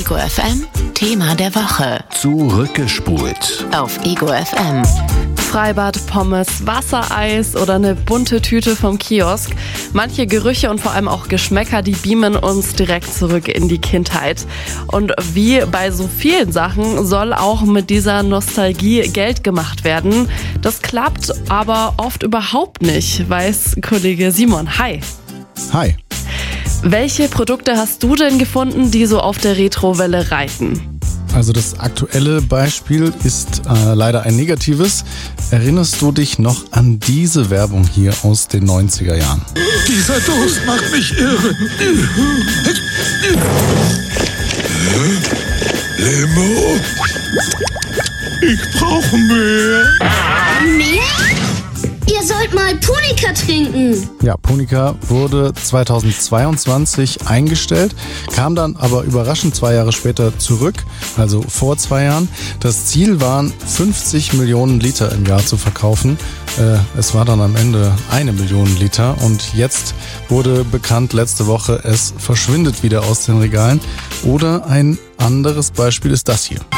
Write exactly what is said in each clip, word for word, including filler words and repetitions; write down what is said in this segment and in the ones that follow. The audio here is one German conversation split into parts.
Ego F M, Thema der Woche. Zurückgespult. Auf Ego F M. Freibad, Pommes, Wassereis oder eine bunte Tüte vom Kiosk. Manche Gerüche und vor allem auch Geschmäcker, die beamen uns direkt zurück in die Kindheit. Und wie bei so vielen Sachen soll auch mit dieser Nostalgie Geld gemacht werden. Das klappt aber oft überhaupt nicht, weiß Kollege Simon. Hi. Hi. Welche Produkte hast du denn gefunden, die so auf der Retrowelle reiten? Also das aktuelle Beispiel ist äh, leider ein negatives. Erinnerst du dich noch an diese Werbung hier aus den neunziger Jahren? Dieser Durst macht mich irre. Limo? Ich brauche mehr. Mehr? Ihr sollt mal Punika trinken. Ja, Punika wurde zweitausendzweiundzwanzig eingestellt, kam dann aber überraschend zwei Jahre später zurück, also vor zwei Jahren. Das Ziel waren, fünfzig Millionen Liter im Jahr zu verkaufen. Äh, es war dann am Ende eine Million Liter und jetzt wurde bekannt letzte Woche, es verschwindet wieder aus den Regalen. Oder ein anderes Beispiel ist das hier.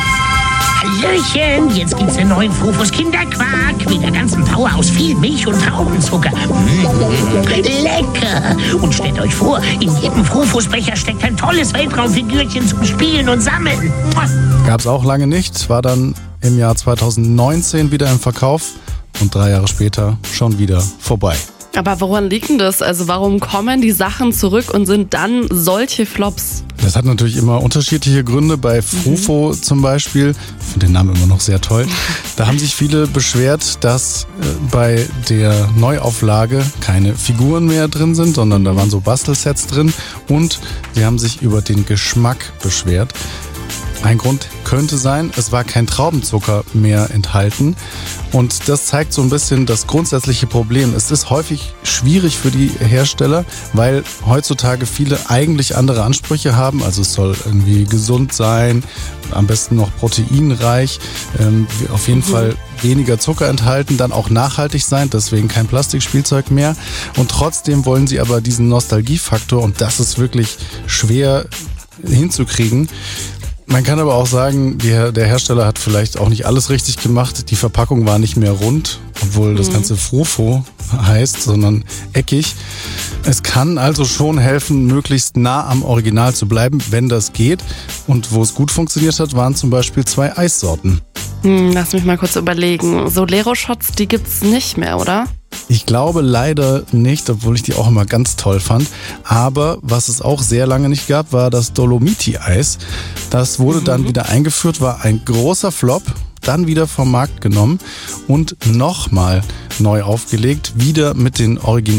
Hallöchen, jetzt gibt's den neuen Frufos Kinderquark mit der ganzen Power aus viel Milch und Traubenzucker. Mmh, lecker! Und stellt euch vor, in jedem Frufos-Becher steckt ein tolles Weltraumfigürchen zum Spielen und Sammeln. Gab's auch lange nicht, war dann im Jahr zweitausendneunzehn wieder im Verkauf und drei Jahre später schon wieder vorbei. Aber woran liegt denn das? Also warum kommen die Sachen zurück und sind dann solche Flops? Das hat natürlich immer unterschiedliche Gründe. Bei Frufo mhm. zum Beispiel, ich finde den Namen immer noch sehr toll, da haben sich viele beschwert, dass äh, bei der Neuauflage keine Figuren mehr drin sind, sondern da waren so Bastelsets drin und sie haben sich über den Geschmack beschwert. Ein Grund könnte sein, es war kein Traubenzucker mehr enthalten und das zeigt so ein bisschen das grundsätzliche Problem. Es ist häufig schwierig für die Hersteller, weil heutzutage viele eigentlich andere Ansprüche haben. Also es soll irgendwie gesund sein, am besten noch proteinreich, ähm, auf jeden mhm. Fall weniger Zucker enthalten, dann auch nachhaltig sein, deswegen kein Plastikspielzeug mehr. Und trotzdem wollen sie aber diesen Nostalgiefaktor und das ist wirklich schwer hinzukriegen. Man kann aber auch sagen, die, der Hersteller hat vielleicht auch nicht alles richtig gemacht. Die Verpackung war nicht mehr rund, obwohl das ganze Frufo heißt, sondern eckig. Es kann also schon helfen, möglichst nah am Original zu bleiben, wenn das geht. Und wo es gut funktioniert hat, waren zum Beispiel zwei Eissorten. Hm, lass mich mal kurz überlegen. Solero-Shots, die gibt's nicht mehr, oder? Ich glaube leider nicht, obwohl ich die auch immer ganz toll fand. Aber was es auch sehr lange nicht gab, war das Dolomiti-Eis. Das wurde mhm. dann wieder eingeführt, war ein großer Flop, dann wieder vom Markt genommen und nochmal neu aufgelegt, wieder mit den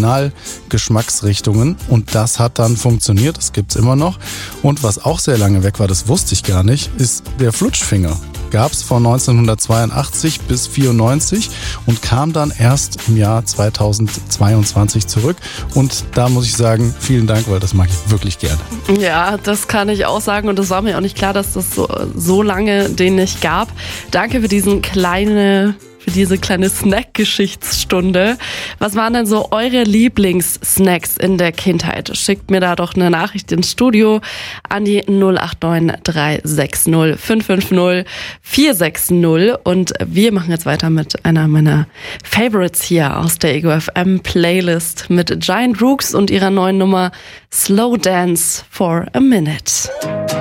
Originalgeschmacksrichtungen. Und das hat dann funktioniert, das gibt's immer noch. Und was auch sehr lange weg war, das wusste ich gar nicht, ist der Flutschfinger. Gab es von neunzehnhundertzweiundachtzig bis vierundneunzig und kam dann erst im Jahr zweitausendzweiundzwanzig zurück. Und da muss ich sagen, vielen Dank, weil das mag ich wirklich gerne. Ja, das kann ich auch sagen und das war mir auch nicht klar, dass das so, so lange den nicht gab. Danke für diesen kleine... für diese kleine Snack-Geschichtsstunde. Was waren denn so eure Lieblingssnacks in der Kindheit? Schickt mir da doch eine Nachricht ins Studio an die null acht neun drei sechs null fünf fünf null vier sechs null. Und wir machen jetzt weiter mit einer meiner Favorites hier aus der Ego F M Playlist mit Giant Rooks und ihrer neuen Nummer Slow Dance for a Minute.